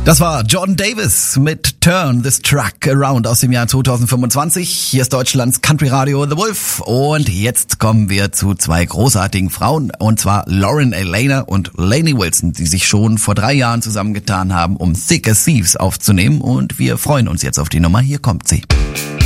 Das war Jordan Davis mit Turn This Truck Around aus dem Jahr 2025. Hier ist Deutschlands Country Radio The Wolf und jetzt kommen wir zu zwei großartigen Frauen, und zwar Lauren Elena und Lainey Wilson, die sich schon vor 3 Jahren zusammengetan haben, um Thick as Thieves aufzunehmen, und wir freuen uns jetzt auf die Nummer. Hier kommt sie.